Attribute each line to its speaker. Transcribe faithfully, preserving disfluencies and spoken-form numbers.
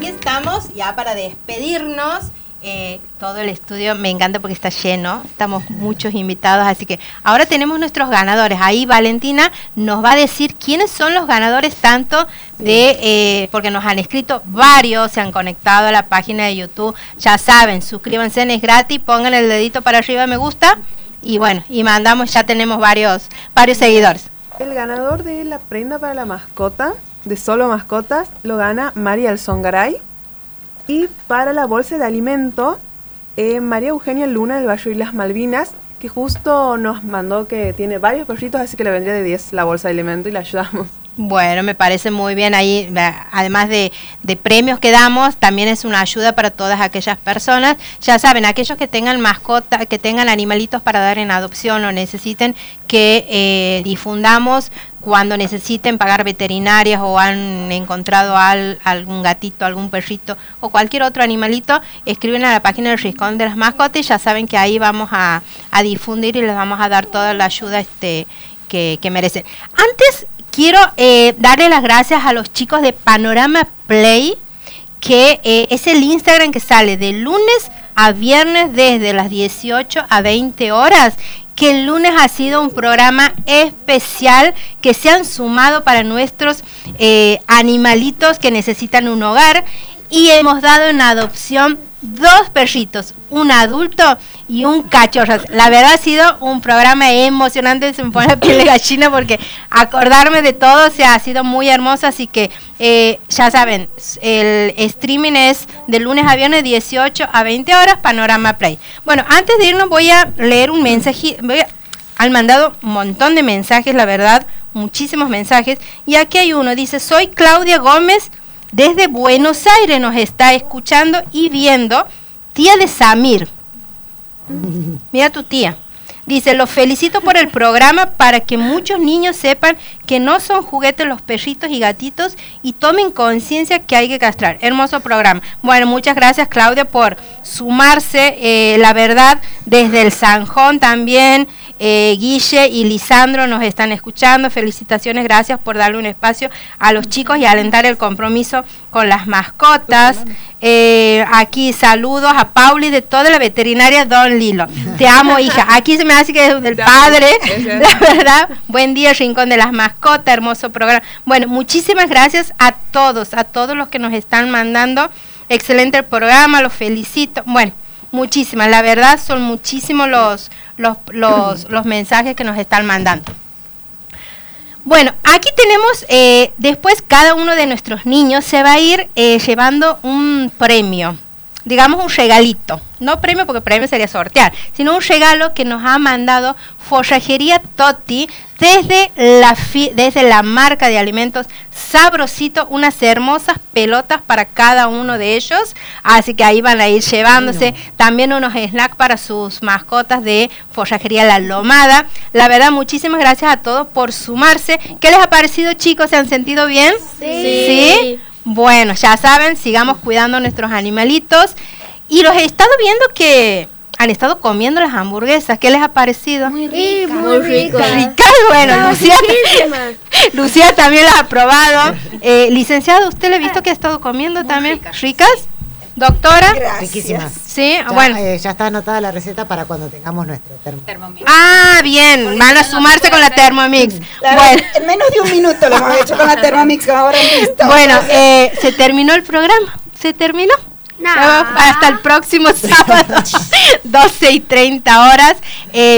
Speaker 1: estamos ya para despedirnos. Eh, todo el estudio me encanta porque está lleno, estamos muchos invitados, así que ahora tenemos nuestros ganadores. Ahí Valentina nos va a decir quiénes son los ganadores, tanto de, eh, porque nos han escrito varios, se han conectado a la página de YouTube. Ya saben, suscríbanse, es gratis, pongan el dedito para arriba, me gusta, y bueno, y mandamos, ya tenemos varios, varios seguidores.
Speaker 2: El ganador de la prenda para la mascota, de Solo Mascotas, lo gana María Alzongaray. Y para la bolsa de alimento, eh, María Eugenia Luna del barrio Islas Malvinas, que justo nos mandó que tiene varios perritos, así que le vendría de diez la bolsa de alimento y la ayudamos.
Speaker 1: Bueno, me parece muy bien ahí, además de, de premios que damos, también es una ayuda para todas aquellas personas. Ya saben, aquellos que tengan mascotas, que tengan animalitos para dar en adopción o necesiten que eh, difundamos cuando necesiten pagar veterinarias o han encontrado al, algún gatito, algún perrito o cualquier otro animalito, escriben a la página del Rincón de las Mascotas y ya saben que ahí vamos a, a difundir y les vamos a dar toda la ayuda este que, que merecen. Antes quiero eh, darle las gracias a los chicos de Panorama Play, que eh, es el Instagram que sale de lunes a viernes desde las dieciocho a veinte horas, que el lunes ha sido un programa especial que se han sumado para nuestros eh, animalitos que necesitan un hogar, y hemos dado en adopción dos perritos, un adulto y un cachorro. La verdad ha sido un programa emocionante, se me pone la piel de gallina porque acordarme de todo, o sea, ha sido muy hermoso, así que eh, ya saben, el streaming es de lunes a viernes dieciocho a veinte horas, Panorama Play. Bueno, antes de irnos voy a leer un mensaje, voy a, han mandado un montón de mensajes, la verdad, muchísimos mensajes, y aquí hay uno, dice, soy Claudia Gómez, desde Buenos Aires nos está escuchando y viendo, tía de Samir. Mira tu tía. Dice, los felicito por el programa para que muchos niños sepan que no son juguetes los perritos y gatitos y tomen conciencia que hay que castrar. Hermoso programa. Bueno, muchas gracias Claudia por sumarse, eh, la verdad, desde el Sanjón también. Eh, Guille y Lisandro nos están escuchando, felicitaciones, gracias por darle un espacio a los chicos y alentar el compromiso con las mascotas. Eh, aquí saludos a Pauli de toda la veterinaria Don Lilo. Te amo, hija. Aquí se me hace que es del padre, la verdad. Buen día, Rincón de las Mascotas, hermoso programa. Bueno, muchísimas gracias a todos, a todos los que nos están mandando. Excelente el programa, los felicito. Bueno, muchísimas, la verdad son muchísimos los, los, los, los mensajes que nos están mandando. Bueno, aquí tenemos, eh, después cada uno de nuestros niños se va a ir eh, llevando un premio, digamos un regalito, no premio porque premio sería sortear, sino un regalo que nos ha mandado Forrajería Totti desde la, fi, desde la marca de alimentos Sabrosito, unas hermosas pelotas para cada uno de ellos, así que ahí van a ir llevándose bueno. También unos snacks para sus mascotas de Forrajería La Lomada. La verdad, muchísimas gracias a todos por sumarse. ¿Qué les ha parecido, chicos? ¿Se han sentido bien?
Speaker 3: Sí.
Speaker 1: ¿Sí? Bueno, ya saben, sigamos cuidando a nuestros animalitos. Y los he estado viendo que han estado comiendo las hamburguesas. ¿Qué les ha parecido?
Speaker 3: Muy ricas. Muy ricas.
Speaker 1: Ricas, bueno, no, Lucía, Lucía también las ha probado. Eh, licenciado, ¿usted le ha visto que ha estado comiendo muy también? Ricas. ¿Ricas? Doctora.
Speaker 4: Gracias. Riquísimas.
Speaker 1: Sí,
Speaker 4: ya,
Speaker 1: bueno.
Speaker 4: Eh, ya está anotada la receta para cuando tengamos nuestro termo.
Speaker 3: Thermomix.
Speaker 1: Ah, bien, van a sumarse con la Thermomix.
Speaker 5: La bueno. En menos de un minuto lo hemos hecho con la Thermomix, como ahora visto.
Speaker 1: Bueno, eh, se terminó el programa. ¿Se terminó?
Speaker 3: No.
Speaker 1: Hasta el próximo sábado, doce y treinta horas. Eh,